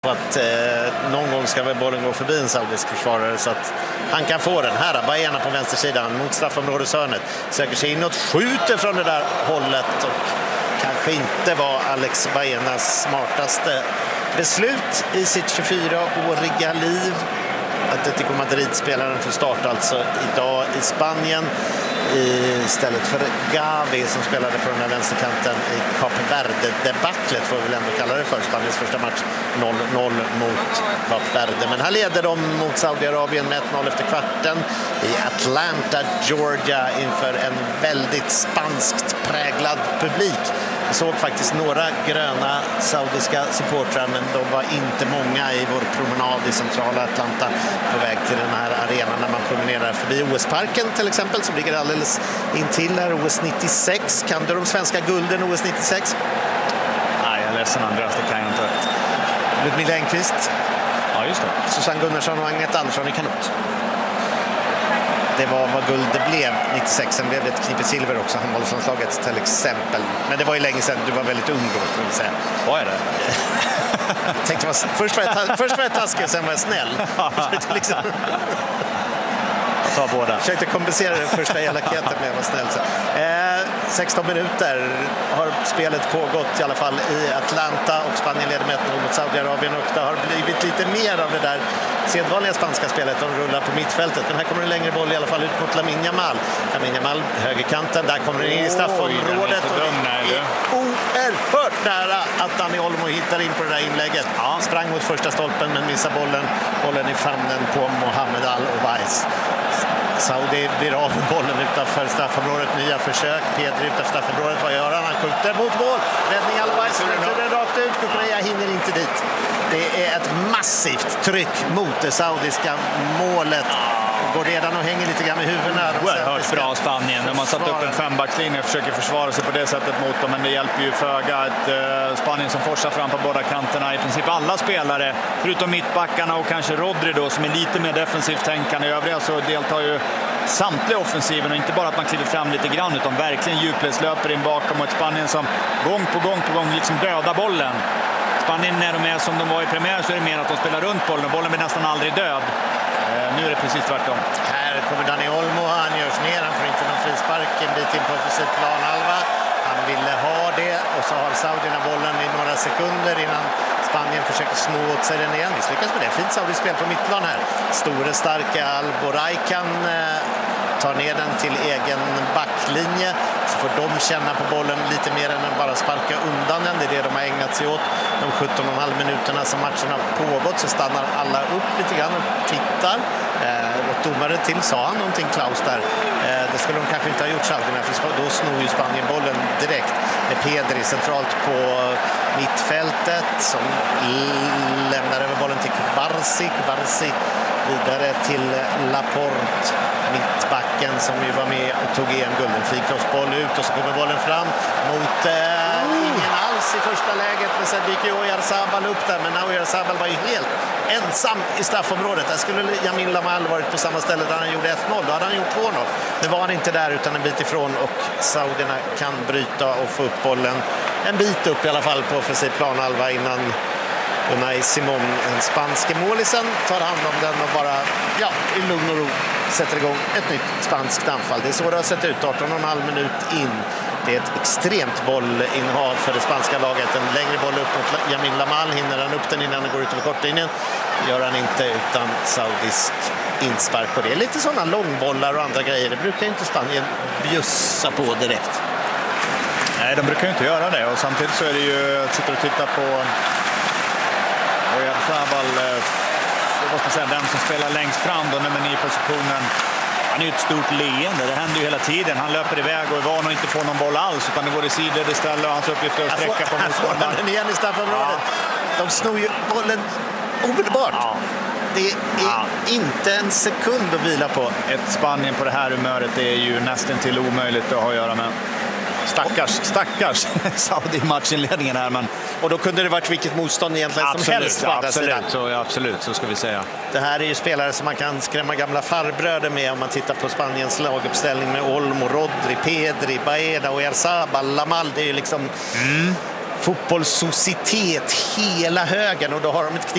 Att någon gång ska väl bollen gå förbi en saudisk försvarare så att han kan få den. Här Baena på vänstersidan mot straffområdeshörnet. Söker sig inåt, skjuter från det där hållet och kanske inte var Alex Baenas smartaste beslut i sitt 24-åriga liv. Atletico Madrid-spelaren får starta alltså idag i Spanien istället för Gavi som spelade på den här vänsterkanten i Kap Verde-debaclet, får vi väl ändå kalla det för. Spaniens första match 0-0 mot Kap Verde. Men här leder de mot Saudiarabien med 1-0 efter kvarten i Atlanta, Georgia inför en väldigt spanskt präglad publik. Jag såg faktiskt några gröna saudiska supportrar, men de var inte många i vår promenad i centrala Atlanta på väg till den här arenan när man promenerar förbi OS-parken till exempel, som ligger alldeles intill här. OS 96, kan du de svenska gulden OS 96? Nej, jag är ledsen Andreas, det kan jag inte. Ludmila Engqvist. Ja, just det. Susanne Gunnarsson och Agneta Andersson i kanot. Det var vad guld det blev 96. Sen blev det ett knippe silver också, handbollslandslaget till exempel. Men det var ju länge sedan, du var väldigt ung då, får vi säga. Vad är det? Jag tänkte, först var jag taskig och sen var jag snäll. Liksom. Jag tar båda. Jag försökte kompensera den första elakheten med att vara snäll. 16 minuter har spelet pågått i alla fall i Atlanta och Spanien leder med 1-0 mot Saudiarabien och det har blivit lite mer av det där sedvanliga spanska spelet. De rullar på mittfältet, men här kommer en längre boll i alla fall ut mot Lamine Yamal. Lamine Yamal, högerkanten, där kommer den in i straffområdet och det är oerhört nära att Dani Olmo hittar in på det där inlägget. Ja. Sprang mot första stolpen men missar bollen i famnen på Mohamed Al-Owais. Saudi blir av bollen utanför straffområdet. Nya försök. Pedri utanför straffområdet. Vad gör han? Han skjuter mot mål. Räddning Alvarez. Skjuter den rakt ut. Kukureya hinner inte dit. Det är ett massivt tryck mot det saudiska målet. Går redan och hänger lite grann med huvudena. Oerhört bra Spanien. De har satt upp en fembackslinje och försöker försvara sig på det sättet mot dem. Men det hjälper ju föga. Ett Spanien som forsar fram på båda kanterna. I princip alla spelare, förutom mittbackarna och kanske Rodri då, som är lite mer defensivt tänkande. I övriga så deltar ju samtliga offensiven och inte bara att man kliver fram lite grann utan verkligen djupledslöper in bakom, och ett Spanien som gång på gång liksom dödar bollen. Spanien, när de är som de var i premiär, så är det mer att de spelar runt bollen och bollen blir nästan aldrig död. Nu är det precis tvärtom. Här kommer Dani Olmo, han görs ner, han får inte någon frispark en bit in på offensiv planhalva. Han ville ha det och så har saudierna bollen i några sekunder innan Spanien försöker snå åt sig den igen. Vi lyckas med det. Fint saudiskt spel på mittplan här. Store starka Alboraikan tar ner den till egen backlinje, så får de känna på bollen lite mer än att bara sparka undan den. Det är det de har ägnat sig åt. De 17,5 minuterna som matchen har pågått så stannar alla upp lite grann och tittar. Och domare till sa han någonting, Klaus där. Det skulle de kanske inte ha gjort saudierna, för då snor ju Spanien bollen direkt. Med Pedri centralt på mittfältet som lämnar över bollen till Kubarsi vidare till Laporte, mittbacken som ju var med och tog EM-guld. En fin crossboll ut och så kommer bollen fram mot ingen alls i första läget, men sen dyker Oyarzabal upp där, men Oyarzabal var ju helt ensam i straffområdet. Där skulle Lamine Yamal varit på samma ställe där han gjorde 1-0, då hade han gjort 2-0. Nu var han inte där utan en bit ifrån, och saudierna kan bryta och få upp bollen en bit upp i alla fall på offensiv planhalva innan Unai Simon, en spanske målisen, tar hand om den och bara i lugn och ro sätter igång ett nytt spanskt anfall. Det är så det har sett ut, 18,5 minut in. Det är ett extremt bollinnehav för det spanska laget. En längre boll upp mot Lamine Yamal. Hinner han upp den innan den går ut över kortlinjen? Gör han inte, utan saudisk inspark på det. Lite sådana långbollar och andra grejer. Det brukar inte Spanien bjussa på direkt. Nej, de brukar ju inte göra det. Och samtidigt så är det ju, sitter och tittar på Oyarzabal, den som spelar längst fram då, nummer 9-positionen. Han är ju ett stort leende, det händer ju hela tiden. Han löper iväg och är van att inte få någon boll alls, utan det går i sidled istället, och hans uppgift är att sträcka på motståndaren. Den igen i straffområdet. De snor ju bollen omedelbart. Ja. Det är inte en sekund att vila på. Ett Spanien på det här humöret är ju nästan till omöjligt att ha att göra med. Stackars Saudi-matchinledningen här. Men... Och då kunde det varit vilket motstånd egentligen som helst. Absolut, så ska vi säga. Det här är ju spelare som man kan skrämma gamla farbröder med om man tittar på Spaniens laguppställning med Olmo, Rodri, Pedri, Baena, Oyarzabal, Lamal. Det är ju liksom fotbollssocitet hela högen, och då har de ett